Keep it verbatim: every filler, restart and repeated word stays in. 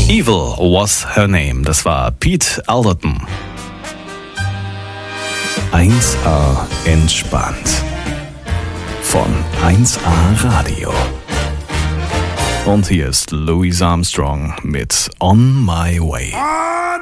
Evil Was Her Name, das war Pete Alderton. eins A entspannt. Von eins A Radio. Und hier ist Louis Armstrong mit On My Way.